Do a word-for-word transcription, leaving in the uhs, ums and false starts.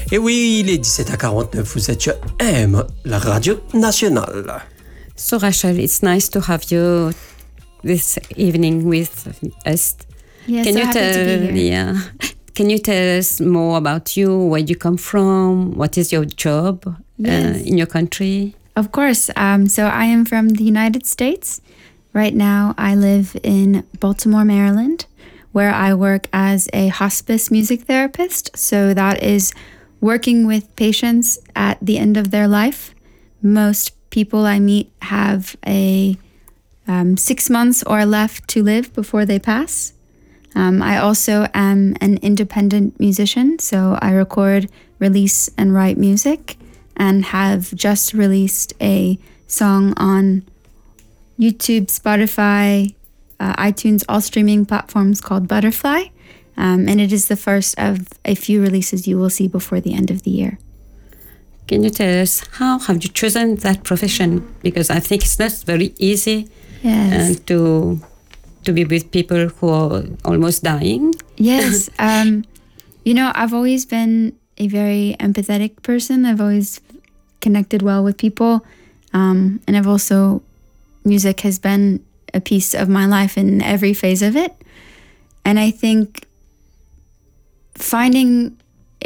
Et oui, il est dix-sept heures quarante-neuf, vous êtes sur M, la radio nationale. So Rachel, it's nice to have you this evening with us. Yes, Can so you happy tell, to be here. yeah, can you tell us more about you, where you come from, what is your job Yes. uh, in your country? Of course. Um, so I am from the United States. Right now, I live in Baltimore, Maryland, where I work as a hospice music therapist. So that is working with patients at the end of their life. Most people I meet have a um, six months or left to live before they pass. Um, I also am an independent musician, so I record, release, and write music, and have just released a song on YouTube, Spotify, uh, iTunes, all streaming platforms called Butterfly. Um, and it is the first of a few releases you will see before the end of the year. Can you tell us how have you chosen that profession? Because I think it's not very easy Yes. uh, to to be with people who are almost dying. Yes. um, you know, I've always been a very empathetic person. I've always connected well with people. Um, and I've also, music has been a piece of my life in every phase of it. And I think finding